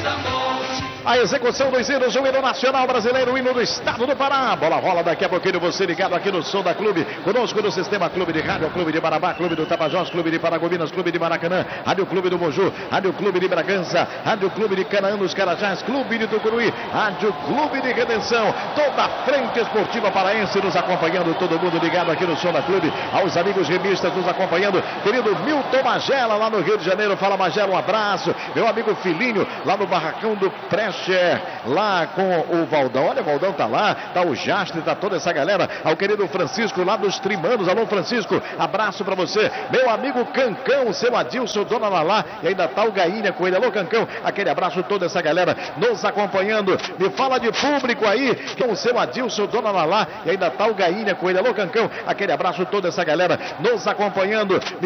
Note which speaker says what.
Speaker 1: A execução dos hinos do hino nacional brasileiro, o hino do estado do Pará. Bola rola daqui a pouquinho, você ligado aqui no Som da Clube, conosco no Sistema Clube de Rádio, Clube de Marabá, Clube do Tapajós, Clube de Paragominas, Clube de Maracanã, Rádio Clube do Moju, Rádio Clube de Bragança, Rádio Clube de Canaã dos Carajás, Clube de Tucuruí, Rádio Clube de Redenção, toda a frente esportiva paraense nos acompanhando, todo mundo ligado aqui no Som da Clube, aos amigos remistas nos acompanhando, querido Milton Magela lá no Rio de Janeiro, fala Magela, um abraço, meu amigo Filhinho lá no Barracão do Preste, lá com o Valdão, olha, o Valdão tá lá, tá o Jastre, tá toda essa galera, ao querido Francisco lá dos Trimanos, alô Francisco, abraço pra você, meu amigo Cancão, seu Adilson, Dona Lalá, e ainda tá o Gainha com ele, alô Cancão, aquele abraço, toda essa galera nos acompanhando, me fala de público aí, com o seu Adilson, Dona Lalá, e ainda tá o Gainha com ele, alô Cancão, aquele abraço, toda essa galera nos acompanhando.